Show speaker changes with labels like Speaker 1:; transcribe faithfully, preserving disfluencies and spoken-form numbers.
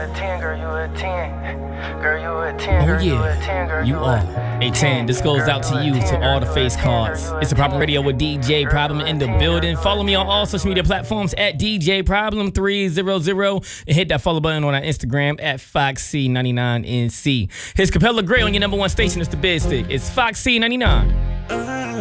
Speaker 1: a ten, girl, you a ten. Girl, you a ten, girl,
Speaker 2: oh
Speaker 1: you a
Speaker 2: yeah,
Speaker 1: ten, girl,
Speaker 2: you
Speaker 1: you
Speaker 2: are
Speaker 1: a
Speaker 2: a ten. This goes
Speaker 1: Girl,
Speaker 2: out to
Speaker 1: a
Speaker 2: you,
Speaker 1: ten,
Speaker 2: to all the
Speaker 1: girl,
Speaker 2: face
Speaker 1: you a ten,
Speaker 2: cards.
Speaker 1: girl, you a
Speaker 2: It's a proper
Speaker 1: ten.
Speaker 2: radio with D J
Speaker 1: Girl,
Speaker 2: Problem
Speaker 1: you a
Speaker 2: in the
Speaker 1: ten, girl,
Speaker 2: building.
Speaker 1: you a
Speaker 2: Follow me on
Speaker 1: ten,
Speaker 2: all
Speaker 1: girl,
Speaker 2: social
Speaker 1: you a
Speaker 2: media
Speaker 1: ten.
Speaker 2: platforms at D J Problem three hundred and hit that follow button on our Instagram at Fox C ninety-nine N C. Here's Capella Gray on your number one station. It's the Biz Stick. It's Fox C ninety-nine.